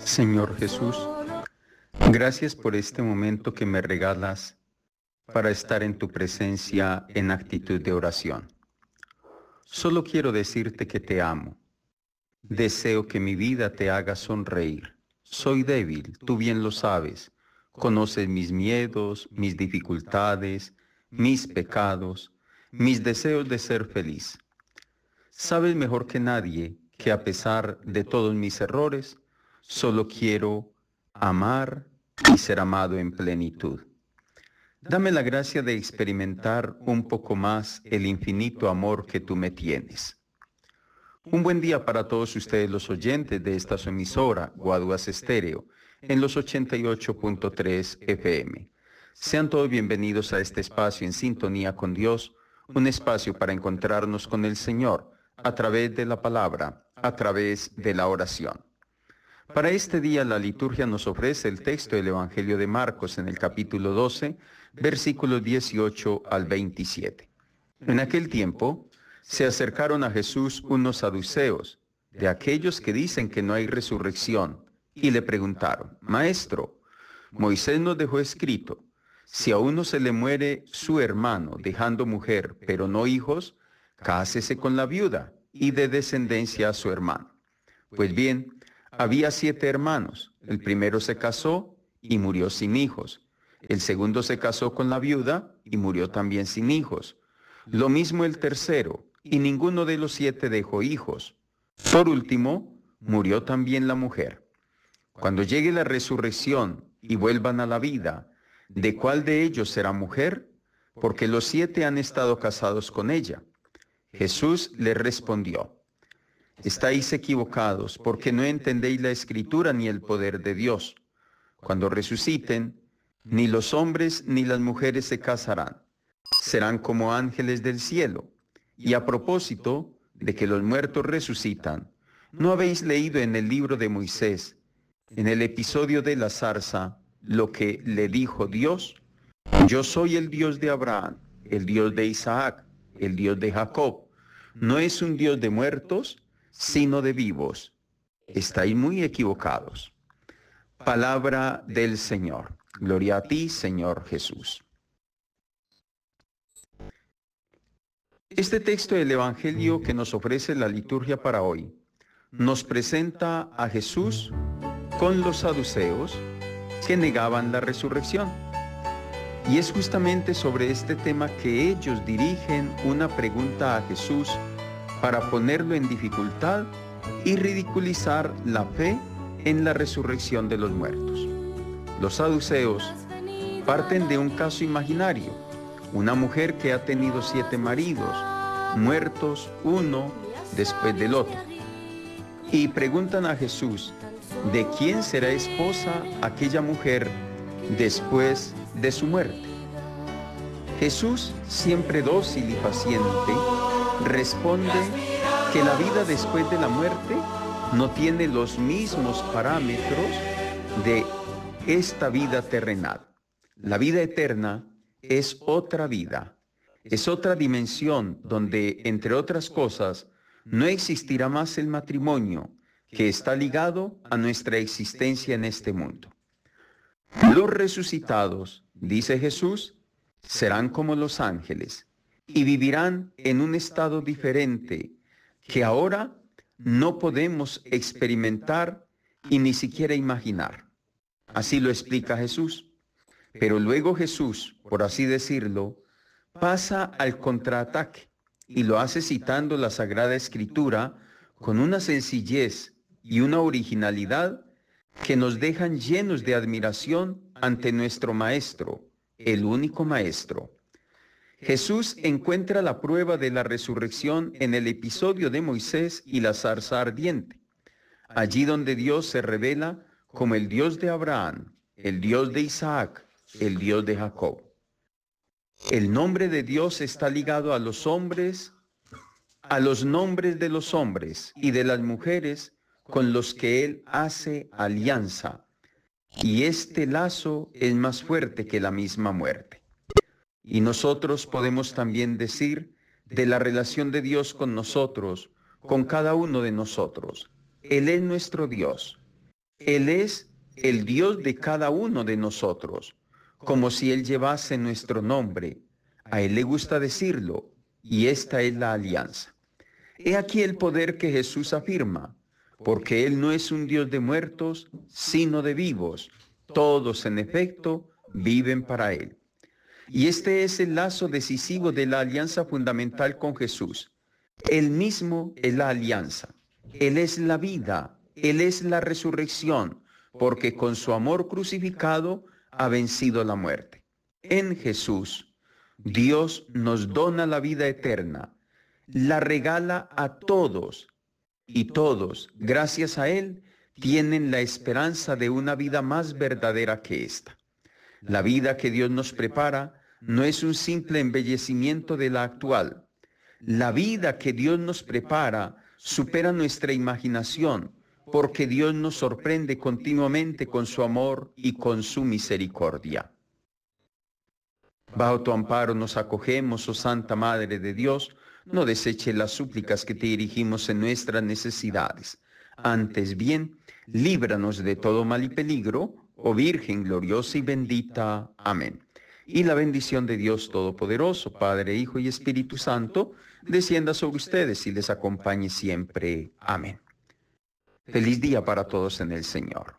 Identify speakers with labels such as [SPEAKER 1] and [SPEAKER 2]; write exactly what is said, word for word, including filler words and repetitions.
[SPEAKER 1] Señor Jesús, gracias por este momento que me regalas para estar en tu presencia en actitud de oración. Solo quiero decirte que te amo. Deseo que mi vida te haga sonreír. Soy débil, tú bien lo sabes. Conoces mis miedos, mis dificultades, mis pecados, mis deseos de ser feliz. Sabes mejor que nadie que a pesar de todos mis errores, solo quiero amar y ser amado en plenitud. Dame la gracia de experimentar un poco más el infinito amor que tú me tienes. Un buen día para todos ustedes los oyentes de esta su emisora, Guaduas Estéreo, en los ochenta y ocho punto tres F M. Sean todos bienvenidos a este espacio en sintonía con Dios, un espacio para encontrarnos con el Señor a través de la palabra, a través de la oración. Para este día la liturgia nos ofrece el texto del Evangelio de Marcos en el capítulo doce, versículos dieciocho al veintisiete. En aquel tiempo se acercaron a Jesús unos saduceos, de aquellos que dicen que no hay resurrección, y le preguntaron: Maestro, Moisés nos dejó escrito, si a uno se le muere su hermano dejando mujer, pero no hijos, cásese con la viuda y dé descendencia a su hermano. Pues bien, había siete hermanos. El primero se casó y murió sin hijos. El segundo se casó con la viuda y murió también sin hijos. Lo mismo el tercero, y ninguno de los siete dejó hijos. Por último, murió también la mujer. Cuando llegue la resurrección y vuelvan a la vida, ¿de cuál de ellos será mujer? Porque los siete han estado casados con ella. Jesús le respondió: Estáis equivocados, porque no entendéis la Escritura ni el poder de Dios. Cuando resuciten, ni los hombres ni las mujeres se casarán. Serán como ángeles del cielo. Y a propósito de que los muertos resucitan, ¿no habéis leído en el libro de Moisés, en el episodio de la zarza, lo que le dijo Dios? Yo soy el Dios de Abraham, el Dios de Isaac, el Dios de Jacob. No es un Dios de muertos, sino de vivos. Estáis muy equivocados. Palabra del Señor. Gloria a ti, Señor Jesús. Este texto del Evangelio que nos ofrece la liturgia para hoy nos presenta a Jesús con los saduceos que negaban la resurrección. Y es justamente sobre este tema que ellos dirigen una pregunta a Jesús para ponerlo en dificultad y ridiculizar la fe en la resurrección de los muertos. Los saduceos parten de un caso imaginario, una mujer que ha tenido siete maridos, muertos uno después del otro, y preguntan a Jesús: ¿de quién será esposa aquella mujer después de su muerte? Jesús, siempre dócil y paciente, responde que la vida después de la muerte no tiene los mismos parámetros de esta vida terrenal. La vida eterna es otra vida, es otra dimensión donde, entre otras cosas, no existirá más el matrimonio, que está ligado a nuestra existencia en este mundo. Los resucitados, dice Jesús, serán como los ángeles y vivirán en un estado diferente que ahora no podemos experimentar y ni siquiera imaginar. Así lo explica Jesús. Pero luego Jesús, por así decirlo, pasa al contraataque y lo hace citando la Sagrada Escritura con una sencillez y una originalidad que nos dejan llenos de admiración ante nuestro Maestro, el único Maestro. Jesús encuentra la prueba de la resurrección en el episodio de Moisés y la zarza ardiente, allí donde Dios se revela como el Dios de Abraham, el Dios de Isaac, el Dios de Jacob. El nombre de Dios está ligado a los hombres, a los nombres de los hombres y de las mujeres con los que Él hace alianza, y este lazo es más fuerte que la misma muerte. Y nosotros podemos también decir de la relación de Dios con nosotros, con cada uno de nosotros: Él es nuestro Dios, Él es el Dios de cada uno de nosotros, como si Él llevase nuestro nombre. A Él le gusta decirlo, y esta es la alianza. He aquí el poder que Jesús afirma, porque Él no es un Dios de muertos, sino de vivos. Todos, en efecto, viven para Él. Y este es el lazo decisivo de la alianza fundamental con Jesús. Él mismo es la alianza. Él es la vida. Él es la resurrección, porque con su amor crucificado ha vencido la muerte. En Jesús, Dios nos dona la vida eterna, la regala a todos, y todos, gracias a Él, tienen la esperanza de una vida más verdadera que esta. La vida que Dios nos prepara no es un simple embellecimiento de la actual. La vida que Dios nos prepara supera nuestra imaginación, porque Dios nos sorprende continuamente con su amor y con su misericordia. Bajo tu amparo nos acogemos, oh Santa Madre de Dios. No deseches las súplicas que te dirigimos en nuestras necesidades. Antes bien, líbranos de todo mal y peligro, oh Virgen gloriosa y bendita. Amén. Y la bendición de Dios Todopoderoso, Padre, Hijo y Espíritu Santo, descienda sobre ustedes y les acompañe siempre. Amén. Feliz día para todos en el Señor.